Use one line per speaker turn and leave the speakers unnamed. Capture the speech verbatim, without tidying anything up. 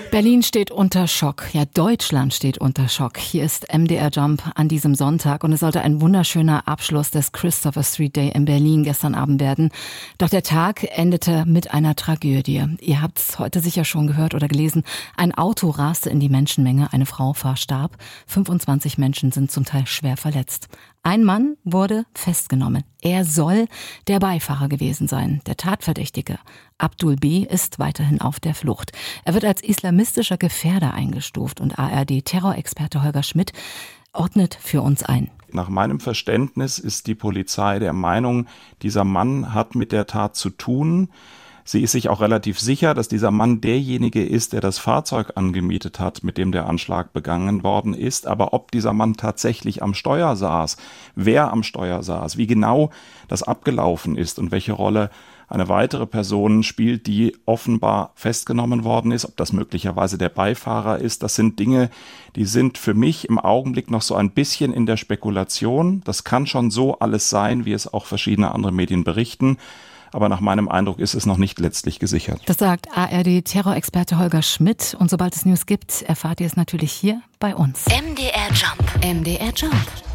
Berlin steht unter Schock. Ja, Deutschland steht unter Schock. Hier ist M D R Jump an diesem Sonntag und es sollte ein wunderschöner Abschluss des Christopher Street Day in Berlin gestern Abend werden. Doch der Tag endete mit einer Tragödie. Ihr habt es heute sicher schon gehört oder gelesen. Ein Auto raste in die Menschenmenge, eine Frau verstarb. fünfundzwanzig Menschen sind zum Teil schwer verletzt. Ein Mann wurde festgenommen. Er soll der Beifahrer gewesen sein. Der Tatverdächtige Abdul B. ist weiterhin auf der Flucht. Er wird als islamistischer Gefährder eingestuft und A R D-Terrorexperte Holger Schmidt ordnet für uns ein.
Nach meinem Verständnis ist die Polizei der Meinung, dieser Mann hat mit der Tat zu tun. Sie ist sich auch relativ sicher, dass dieser Mann derjenige ist, der das Fahrzeug angemietet hat, mit dem der Anschlag begangen worden ist. Aber ob dieser Mann tatsächlich am Steuer saß, wer am Steuer saß, wie genau das abgelaufen ist und welche Rolle eine weitere Person spielt, die offenbar festgenommen worden ist, ob das möglicherweise der Beifahrer ist, das sind Dinge, die sind für mich im Augenblick noch so ein bisschen in der Spekulation. Das kann schon so alles sein, wie es auch verschiedene andere Medien berichten. Aber nach meinem Eindruck ist es noch nicht letztlich gesichert.
Das sagt A R D-Terrorexperte Holger Schmidt. Und sobald es News gibt, erfahrt ihr es natürlich hier bei uns.
M D R Jump.
M D R Jump.